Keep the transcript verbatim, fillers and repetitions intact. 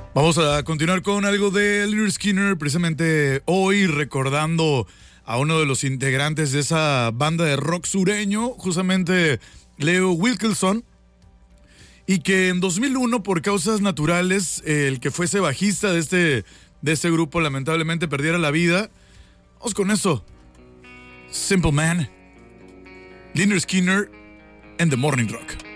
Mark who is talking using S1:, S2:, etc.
S1: Vamos a continuar con algo de Lynyrd Skynyrd, precisamente hoy recordando a uno de los integrantes de esa banda de rock sureño, justamente Leo Wilkinson, y que en dos mil uno, por causas naturales, el que fuese bajista de este, de este grupo lamentablemente perdiera la vida. Vamos con eso. Simple Man, Lynyrd Skynyrd and the Morning Rock.